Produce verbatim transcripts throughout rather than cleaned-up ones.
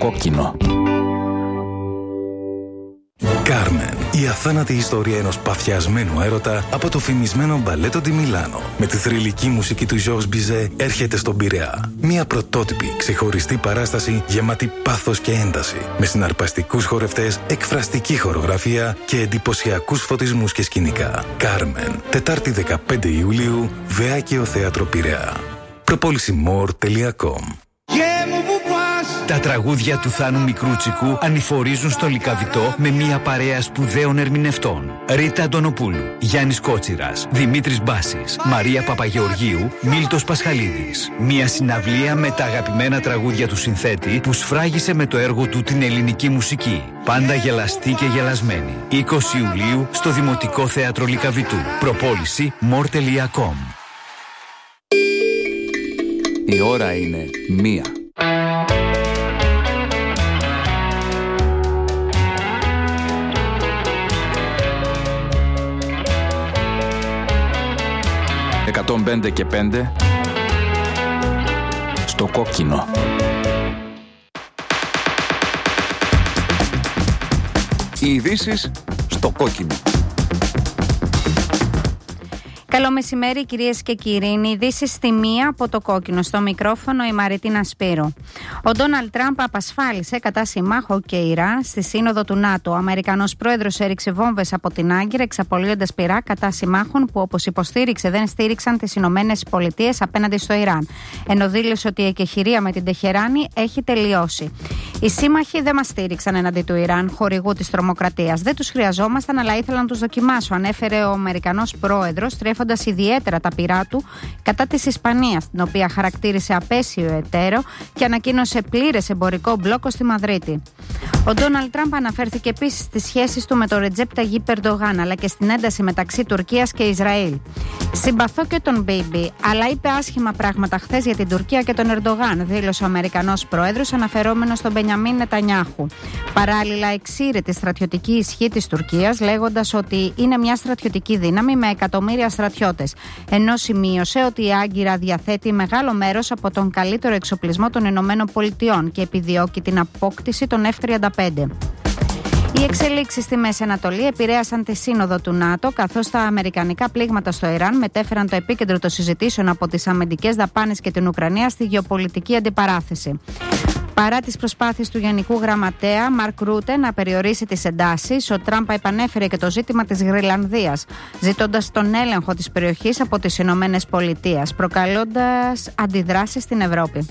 κόκκινο. Κάρμεν, η αθάνατη ιστορία ενός παθιασμένου έρωτα από το φημισμένο μπαλέτο τη Μιλάνο. Με τη θρυλική μουσική του Georges Bizet έρχεται στον Πειραιά. Μια πρωτότυπη, ξεχωριστή παράσταση γεμάτη πάθος και ένταση. Με συναρπαστικούς χορευτές, εκφραστική χορογραφία και εντυπωσιακούς φωτισμούς και σκηνικά. Κάρμεν, Τετάρτη δεκαπέντε Ιουλίου, Βεάκιο Θέατρο Πειραιά. προπόληση μορ τελεία κομ. Τα τραγούδια του Θάνου Μικρούτσικου ανηφορίζουν στο Λυκαβητό με μια παρέα σπουδαίων ερμηνευτών. Ρίτα Αντωνοπούλου, Γιάννης Κότσιρας, Δημήτρης Μπάσης, Μαρία Παπαγεωργίου, Μίλτος Πασχαλίδης. Μια συναυλία με τα αγαπημένα τραγούδια του συνθέτη που σφράγισε με το έργο του την ελληνική μουσική. Πάντα γελαστή και γελασμένη. είκοσι Ιουλίου στο Δημοτικό Θέατρο Λυκαβητού. προπόληση μορ τελεία κομ. Η ώρα είναι μία. εκατόν πέντε και πέντε στο κόκκινο. Οι ειδήσεις στο κόκκινο. Καλό μεσημέρι κυρίες και κύριοι. Είναι ειδήσεις στη μία από το κόκκινο. Στο μικρόφωνο η Μαριτίνα Σπύρου. Ο Ντόναλντ Τραμπ απασφάλισε κατά συμμάχο και Ιράν στη σύνοδο του ΝΑΤΟ. Ο Αμερικανός πρόεδρος έριξε βόμβες από την Άγκυρα, εξαπολύοντας πυρά κατά συμμάχων που, όπως υποστήριξε, δεν στήριξαν τις Ηνωμένες Πολιτείες απέναντι στο Ιράν. Ενώ δήλωσε ότι η εκεχηρία με την Τεχεράνη έχει τελειώσει. Οι σύμμαχοι δεν μας στήριξαν εναντί του Ιράν, χορηγού της τρομοκρατίας. Δεν τους χρειαζόμασταν, αλλά ήθελαν να τους δοκιμάσω, ανέφερε ο Αμερικανός πρόεδρος, στρέφοντας ιδιαίτερα τα πυρά του κατά της Ισπανίας, την οποία χαρακτήρισε απέσιο εταίρο και ανακοίνωσε πλήρες εμπορικό μπλόκο στη Μαδρίτη. Ο Ντόναλντ Τραμπ αναφέρθηκε επίσης στις σχέσεις του με τον Ρετζέπ Ταγίπ Ερντογάν, αλλά και στην ένταση μεταξύ Τουρκίας και Ισραήλ. Συμπαθώ και τον Μπέιμπι, αλλά είπε άσχημα πράγματα χθες για την Τουρκία και τον Ερντογάν, δήλωσε ο Αμερικανός πρόεδρος, αναφερόμενος στον Μπενιαμίν Νετανιάχου. Παράλληλα, εξήρε τη στρατιωτική ισχύ της Τουρκίας, λέγοντας ότι είναι μια στρατιωτική δύναμη με εκατομμύρια στρατιώτες. Ενώ σημείωσε ότι η Άγκυρα διαθέτει μεγάλο μέρος από τον καλύτερο εξοπλισμό των Ηνωμένων Πολιτειών και επιδιώκει την απόκτηση των εφ τριάντα πέντε. Οι εξελίξεις στη Μέση Ανατολή επηρέασαν τη σύνοδο του ΝΑΤΟ, καθώς τα αμερικανικά πλήγματα στο Ιράν μετέφεραν το επίκεντρο των συζητήσεων από τις αμυντικές δαπάνες και την Ουκρανία στη γεωπολιτική αντιπαράθεση. Παρά τις προσπάθειες του Γενικού Γραμματέα Μαρκ Ρούτε να περιορίσει τις εντάσεις, ο Τραμπ επανέφερε και το ζήτημα της Γροιλανδίας, ζητώντας τον έλεγχο της περιοχής από τις Ηνωμένες Πολιτείες, προκαλώντας αντιδράσεις στην Ευρώπη.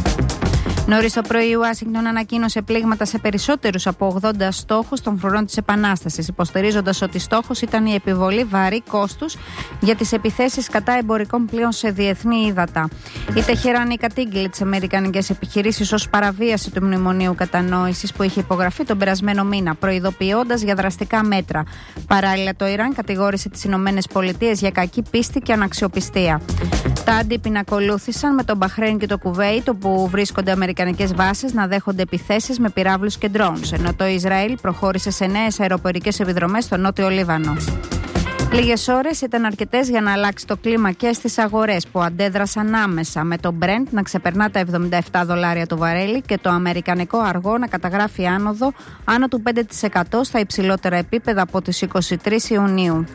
Νωρίς το πρωί η Ουάσιγκτον ανακοίνωσε πλήγματα σε περισσότερους από ογδόντα στόχους των φρουρών της Επανάστασης, υποστηρίζοντας ότι στόχος ήταν η επιβολή βαρύ κόστους για τις επιθέσεις κατά εμπορικών πλοίων σε διεθνή ύδατα. Η Τεχεράνη κατήγγειλε τις αμερικανικές επιχειρήσεις ως παραβίαση του Μνημονίου Κατανόησης που είχε υπογραφεί τον περασμένο μήνα, προειδοποιώντας για δραστικά μέτρα. Παράλληλα, το Ιράν κατηγόρησε τις Ηνωμένες Πολιτείες για κακή πίστη και αναξιοπιστία. Τα αντίπεινα ακολούθησαν με τον Μπαχρέιν και το Κουβέιτ, όπου βρίσκονται αμερικανικές βάσεις να δέχονται επιθέσεις με πυράβλους και drones, ενώ το Ισραήλ προχώρησε σε νέες αεροπορικές επιδρομές στο Νότιο Λίβανο. Λίγες ώρες ήταν αρκετές για να αλλάξει το κλίμα και στις αγορές, που αντέδρασαν άμεσα, με το Brent να ξεπερνά τα εβδομήντα επτά δολάρια το βαρέλι και το αμερικανικό αργό να καταγράφει άνοδο άνω του πέντε τοις εκατό στα υψηλότερα επίπεδα από τις είκοσι τρεις Ιουνίου.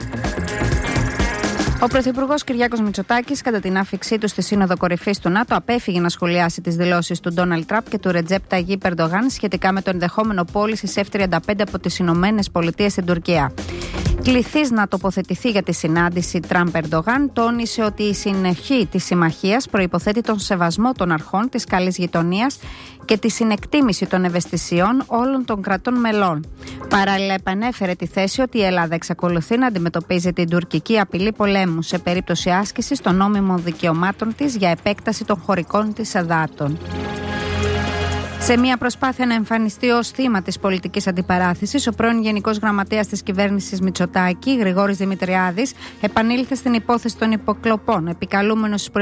Ο Πρωθυπουργός Κυριάκος Μητσοτάκης, κατά την άφιξή του στη Σύνοδο Κορυφής του ΝΑΤΟ, απέφυγε να σχολιάσει τις δηλώσεις του Ντόναλντ Τραμπ και του Ρετζέπ Ταγίπ Ερντογάν σχετικά με το ενδεχόμενο πώλησης εφ τριάντα πέντε από τις Ηνωμένες Πολιτείες στην Τουρκία. Κληθής να τοποθετηθεί για τη συνάντηση Τραμπ-Ερντογάν, τόνισε ότι η συνεχή της συμμαχίας προϋποθέτει τον σεβασμό των αρχών της καλής γειτονίας και τη συνεκτίμηση των ευαισθησιών όλων των κρατών μελών. Παράλληλα, επανέφερε τη θέση ότι η Ελλάδα εξακολουθεί να αντιμετωπίζει την τουρκική απειλή πολέμου σε περίπτωση άσκησης των νόμιμων δικαιωμάτων της για επέκταση των χωρικών της εδάτων. Σε μια προσπάθεια να εμφανιστεί ως θύμα της πολιτικής αντιπαράθεσης, ο πρώην Γενικός Γραμματέας της κυβέρνησης Μητσοτάκη, Γρηγόρης Δημητριάδης, επανήλθε στην υπόθεση των υποκλοπών, επικαλούμενος